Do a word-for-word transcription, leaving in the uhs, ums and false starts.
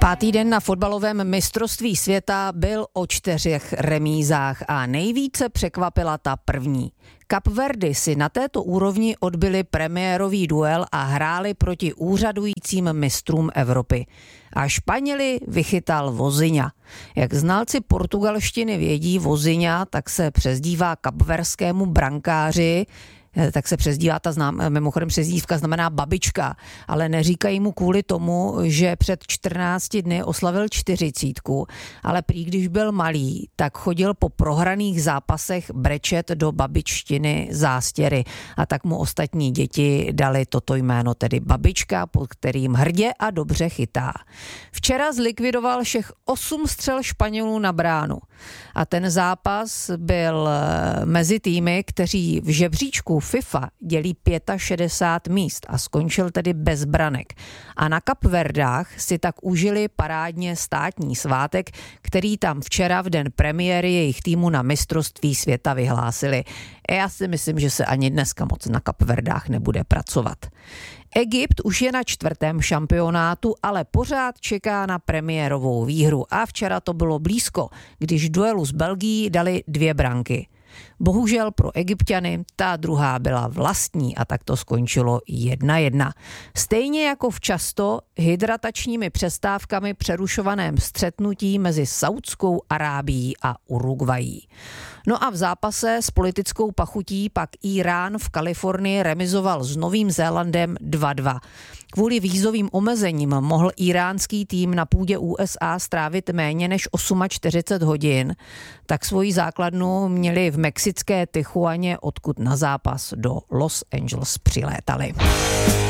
Pátý den na fotbalovém mistrovství světa byl o čtyřech remízách a nejvíce překvapila ta první. Kapverdy si na této úrovni odbyli premiérový duel a hráli proti úřadujícím mistrům Evropy. A Španěli vychytal Vozinha. Jak znalci portugalštiny vědí, Vozinha tak se přezdívá kapverskému brankáři, tak se přezdívá ta znám, mimochodem přezdívka znamená babička, ale neříkají mu kvůli tomu, že před čtrnácti dny oslavil čtyřicítku, ale prý když byl malý, tak chodil po prohraných zápasech brečet do babičtiny zástěry a tak mu ostatní děti dali toto jméno, tedy babička, pod kterým hrdě a dobře chytá. Včera zlikvidoval všech osm střel Španělů na bránu a ten zápas byl mezi týmy, kteří v žebříčku FIFA dělí šedesát pět míst a skončil tedy bez branek. A na Kapverdách si tak užili parádně státní svátek, který tam včera v den premiéry jejich týmu na mistrovství světa vyhlásili. Já si myslím, že se ani dneska moc na Kapverdách nebude pracovat. Egypt už je na čtvrtém šampionátu, ale pořád čeká na premiérovou výhru a včera to bylo blízko, když duelu s Belgií dali dvě branky. Bohužel pro Egypťany ta druhá byla vlastní a tak to skončilo jedna jedna. Stejně jako v často hydratačními přestávkami přerušovaném střetnutí mezi Saudskou Arábií a Uruguayí. No a v zápase s politickou pachutí pak Irán v Kalifornii remizoval s Novým Zélandem dva dva. Kvůli vízovým omezením mohl iránský tým na půdě U S A strávit méně než čtyřicet osm hodin, tak svoji základnu měli v mexické Tijuaně, odkud na zápas do Los Angeles přilétali.